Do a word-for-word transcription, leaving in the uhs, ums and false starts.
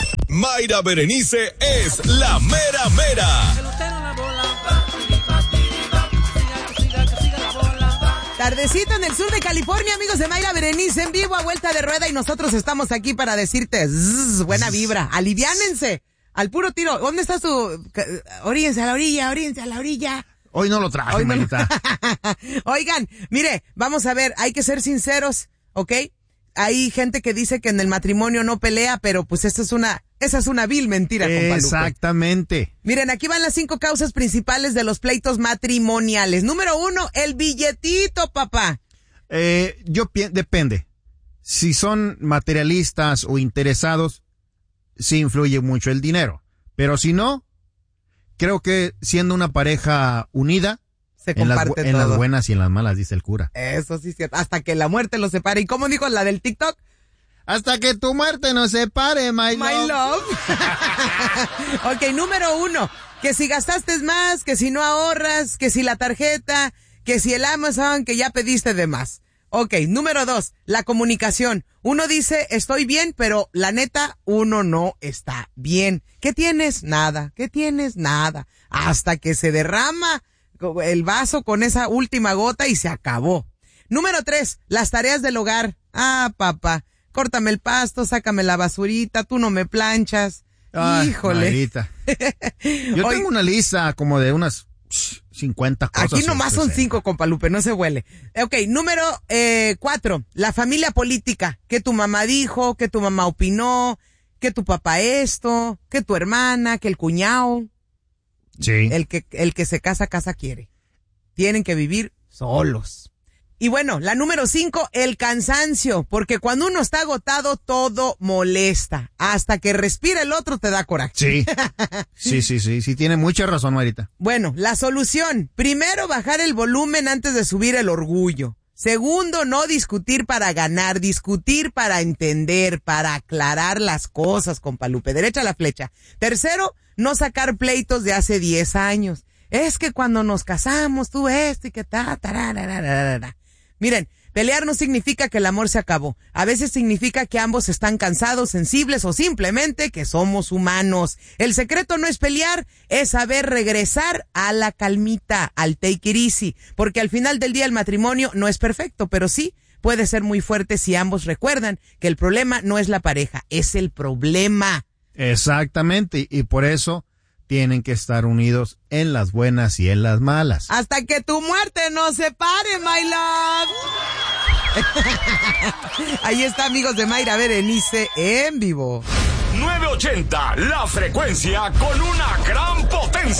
Mayra Berenice es la mera mera. Tardecita en el sur de California, amigos de Mayra Berenice, en vivo a vuelta de rueda, y nosotros estamos aquí para decirte zzz, buena vibra, aliviánense al puro tiro. ¿Dónde está su? Oríense a la orilla, oríense a la orilla. Hoy no lo traje, Hoy no... Mayrita. Oigan, mire, vamos a ver, hay que ser sinceros, ¿ok? Hay gente que dice que en el matrimonio no pelea, pero pues esa es una, esa es una vil mentira, compa Lupe. Exactamente. Miren, aquí van las cinco causas principales de los pleitos matrimoniales. Número uno, el billetito, papá. Eh, yo pienso, depende. Si son materialistas o interesados, sí influye mucho el dinero. Pero si no, creo que siendo una pareja unida, se en las, comparte en todo. las buenas y en las malas, dice el cura. Eso sí, cierto. Hasta que la muerte los separe. ¿Y cómo dijo la del TikTok? Hasta que tu muerte nos separe, my love. My love. Ok, número uno. Que si gastaste más, que si no ahorras, que si la tarjeta, que si el Amazon, que ya pediste de más. Ok, número dos. La comunicación. Uno dice, estoy bien, pero la neta, uno no está bien. ¿Qué tienes? Nada. ¿Qué tienes? Nada. Hasta que se derrama el vaso con esa última gota y se acabó. Número tres, las tareas del hogar. Ah, papá, córtame el pasto, sácame la basurita, tú no me planchas. Ay, híjole. Mayrita. Yo Hoy, tengo una lista como de unas cincuenta cosas. Aquí nomás son cinco, compa Lupe, no se huele. Ok, número eh, cuatro, la familia política. Que tu mamá dijo, que tu mamá opinó, que tu papá esto, que tu hermana, que el cuñado. Sí. El que, el que se casa, casa quiere. Tienen que vivir solos. Y bueno, la número cinco, el cansancio. Porque cuando uno está agotado, todo molesta. Hasta que respira el otro, te da coraje. Sí. Sí, sí, sí. Sí, tiene mucha razón, Marita. Bueno, la solución. Primero, bajar el volumen antes de subir el orgullo. Segundo, no discutir para ganar, discutir para entender, para aclarar las cosas, compa Lupe. Derecha la flecha. Tercero, no sacar pleitos de hace diez años. Es que cuando nos casamos, tú esto y que ta, tararararara. Miren, pelear no significa que el amor se acabó. A veces significa que ambos están cansados, sensibles o simplemente que somos humanos. El secreto no es pelear, es saber regresar a la calmita, al take it easy. Porque al final del día el matrimonio no es perfecto, pero sí puede ser muy fuerte si ambos recuerdan que el problema no es la pareja, es el problema. Exactamente, y por eso tienen que estar unidos en las buenas y en las malas. Hasta que tu muerte nos separe, my love. Ahí está, amigos de Mayra Berenice en vivo. nueve ochenta, la frecuencia con una gran potencia.